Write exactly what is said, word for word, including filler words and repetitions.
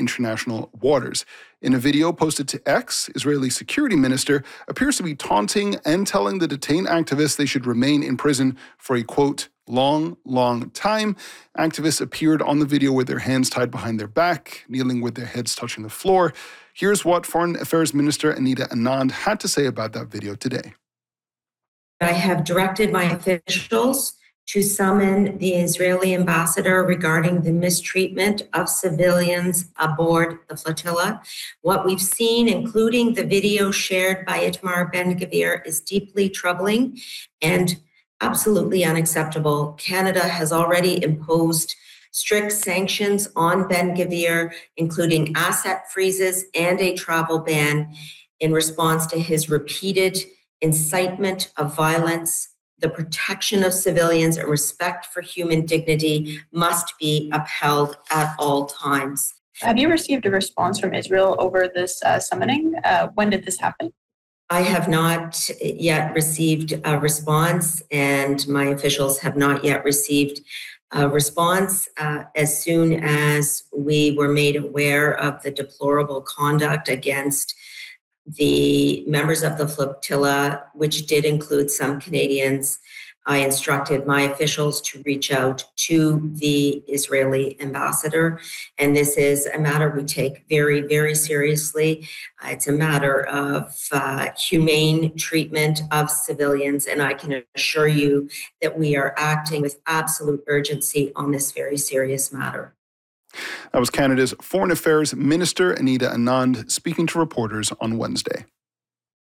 international waters. In a video posted to X, Israeli security minister appears to be taunting and telling the detained activists they should remain in prison for a, quote, long, long time. Activists appeared on the video with their hands tied behind their back, kneeling with their heads touching the floor. Here's what Foreign Affairs Minister Anita Anand had to say about that video today. I have directed my officials to summon the Israeli ambassador regarding the mistreatment of civilians aboard the flotilla. What we've seen, including the video shared by Itamar Ben-Gvir, is deeply troubling and absolutely unacceptable. Canada has already imposed strict sanctions on Ben-Gvir, including asset freezes and a travel ban in response to his repeated incitement of violence. The protection of civilians and respect for human dignity must be upheld at all times. Have you received a response from Israel over this uh, summoning? Uh, when did this happen? I have not yet received a response, and my officials have not yet received a response. Uh, as soon as we were made aware of the deplorable conduct against the members of the flotilla, which did include some Canadians, I instructed my officials to reach out to the Israeli ambassador. And this is a matter we take very, very seriously. Uh, it's a matter of uh, humane treatment of civilians. And I can assure you that we are acting with absolute urgency on this very serious matter. That was Canada's Foreign Affairs Minister Anita Anand speaking to reporters on Wednesday.